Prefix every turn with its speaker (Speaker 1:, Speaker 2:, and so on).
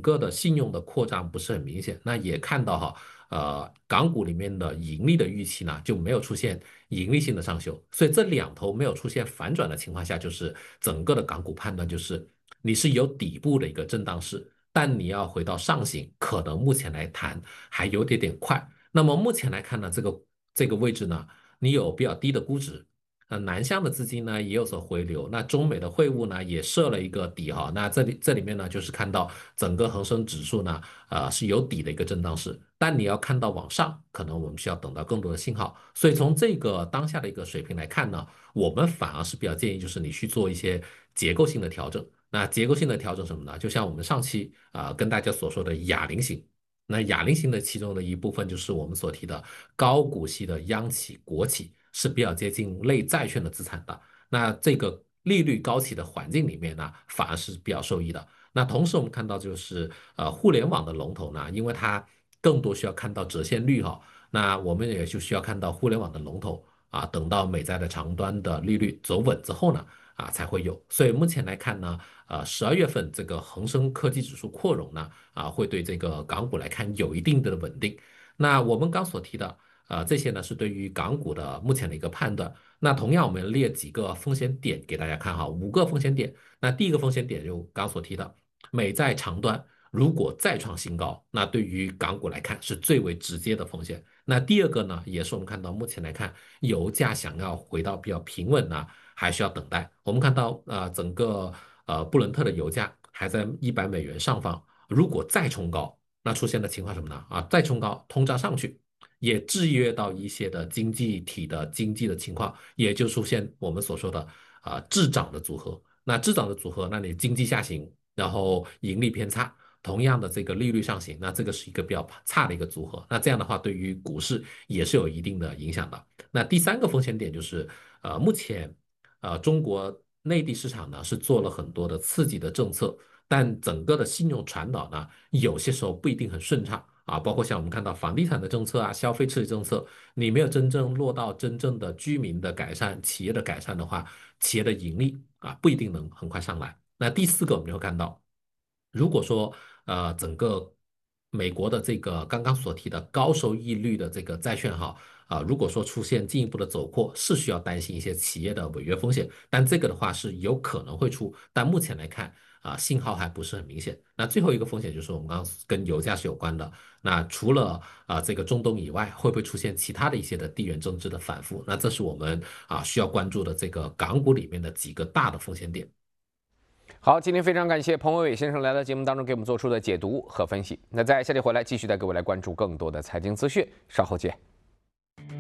Speaker 1: 个的信用的扩张不是很明显。那也看到哈，港股里面的盈利的预期呢就没有出现盈利性的上修，所以这两头没有出现反转的情况下，就是整个的港股判断就是你是有底部的一个震荡市，但你要回到上行，可能目前来谈还有点快。那么目前来看呢，这个位置呢，你有比较低的估值。南向的资金呢也有所回流，那中美的汇务呢也设了一个底哈，那这里面呢就是看到整个恒生指数呢是有底的一个震荡市，但你要看到往上，可能我们需要等到更多的信号，所以从这个当下的一个水平来看呢，我们反而是比较建议就是你去做一些结构性的调整。那结构性的调整什么呢？就像我们上期跟大家所说的哑铃型。那哑铃型的其中的一部分就是我们所提的高股息的央企、国企是比较接近类债券的资产的。那这个利率高企的环境里面呢，反而是比较受益的。那同时我们看到就是互联网的龙头呢，因为它更多需要看到折现率哈，那我们也就需要看到互联网的龙头等到美债的长端的利率走稳之后呢，才会有。所以目前来看呢，12月份这个恒生科技指数扩容呢，会对这个港股来看有一定的稳定。那我们刚所提的，这些呢是对于港股的目前的一个判断。那同样，我们列几个风险点给大家看哈，5个风险点。那第一个风险点就刚所提的，美债长端如果再创新高，那对于港股来看是最为直接的风险。那第二个呢，也是我们看到目前来看，油价想要回到比较平稳呢，还需要等待。我们看到整个布伦特的油价还在100美元上方，如果再冲高，那出现的情况什么呢？再冲高，通胀上去，也制约到一些的经济体的经济的情况，也就出现我们所说的滞涨的组合。那滞涨的组合，那你经济下行，然后盈利偏差。同样的这个利率上行，那这个是一个比较差的一个组合。那这样的话，对于股市也是有一定的影响的。那第三个风险点就是，目前中国内地市场呢是做了很多的刺激的政策，但整个的信用传导呢，有些时候不一定很顺畅包括像我们看到房地产的政策消费刺激政策，你没有真正落到真正的居民的改善、企业的改善的话，企业的盈利不一定能很快上来。那第四个我们会看到，如果说整个美国的这个刚刚所提的高收益率的这个债券如果说出现进一步的走扩，是需要担心一些企业的违约风险，但这个的话是有可能会出，但目前来看信号还不是很明显。那最后一个风险就是我们刚刚跟油价是有关的，那除了这个中东以外，会不会出现其他的一些的地缘政治的反复？那这是我们需要关注的这个港股里面的几个大的风险点。
Speaker 2: 好，今天非常感谢彭伟伟先生来到节目当中给我们做出的解读和分析。那在下节回来继续带各位来关注更多的财经资讯，稍后见。